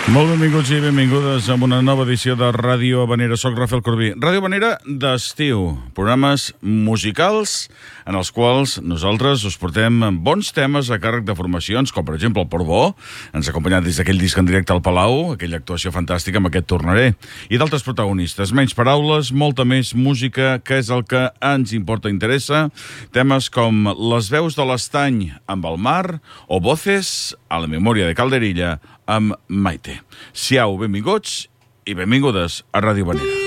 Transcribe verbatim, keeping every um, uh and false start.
Molt benvinguts i benvingudes a una nova edició de Ràdio Habanera. Soc Rafael Corbí. Ràdio Habanera d'estiu, programes musicals en els quals nosaltres us portem bons temes a càrrec de formacions, com per exemple el Portbó, ens ha acompanyat des d'aquell disc en directe al Palau, aquella actuació fantàstica, amb aquest tornaré, i d'altres protagonistes. Menys paraules, molta més música, que és el que ens importa i interessa. Temes com Les veus de l'Estany amb el mar o Voces a la memòria de Calderilla amb Maite. Siau benvinguts i benvingudes a Ràdio Habanera.